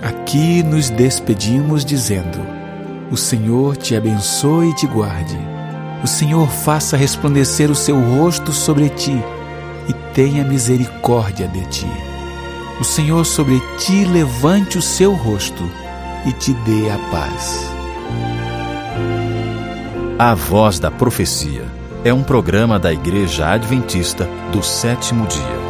Aqui nos despedimos dizendo: o Senhor te abençoe e te guarde. O Senhor faça resplandecer o seu rosto sobre ti e tenha misericórdia de ti. O Senhor sobre ti levante o seu rosto e te dê a paz. A Voz da Profecia é um programa da Igreja Adventista do Sétimo Dia.